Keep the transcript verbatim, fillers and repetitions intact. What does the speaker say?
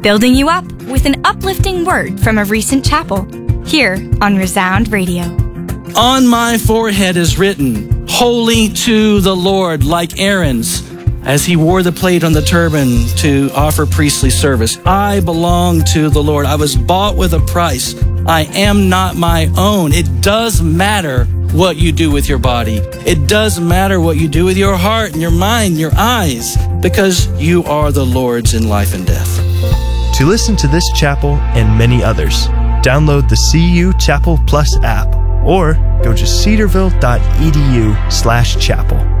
building you up with an uplifting word from a recent chapel, here on Resound Radio. On my forehead is written, Holy to the Lord, like Aaron's, as he wore the plate on the turban to offer priestly service. I belong to the Lord. I was bought with a price. I am not my own. It does matter what you do with your body. It does matter what you do with your heart and your mind, your eyes, because you are the Lord's in life and death. To listen to this chapel and many others, download the C U Chapel Plus app or go to cedarville dot e d u slash chapel.